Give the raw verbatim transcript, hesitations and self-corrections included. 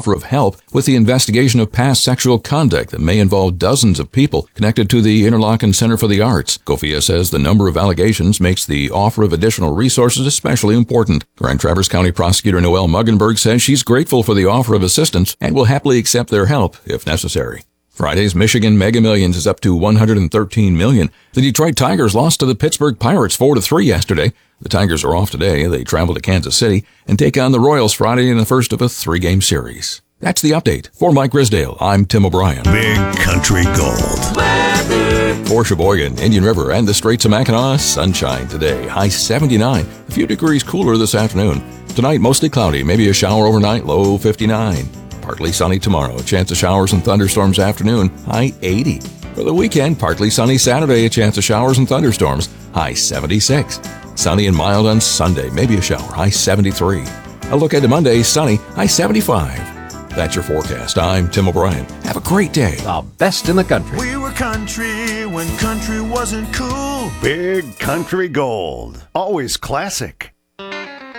offer of help with the investigation of past sexual conduct that may involve dozens of people connected to the Interlochen Center for the Arts. Cofia says the number of allegations makes the offer of additional resources especially important. Grand Traverse County Prosecutor Noelle Muggenberg says she's grateful for the offer of assistance and will happily accept their help if necessary. Friday's Michigan Mega Millions is up to one hundred thirteen million dollars. The Detroit Tigers lost to the Pittsburgh Pirates four to three yesterday. The Tigers are off today. They travel to Kansas City and take on the Royals Friday in the first of a three-game series. That's the update. For Mike Grisdale, I'm Tim O'Brien. Big Country Gold. For Sheboygan, Indian River, and the Straits of Mackinac, sunshine today. High seventy-nine. A few degrees cooler this afternoon. Tonight, mostly cloudy. Maybe a shower overnight. Low fifty-nine. Partly sunny tomorrow. A chance of showers and thunderstorms afternoon. High eighty. For the weekend, partly sunny Saturday. A chance of showers and thunderstorms. High seventy-six. Sunny and mild on Sunday. Maybe a shower. High seventy-three. A look ahead to Monday. Sunny. High seventy-five. That's your forecast. I'm Tim O'Brien. Have a great day. The best in the country. We were country when country wasn't cool. Big Country Gold. Always classic.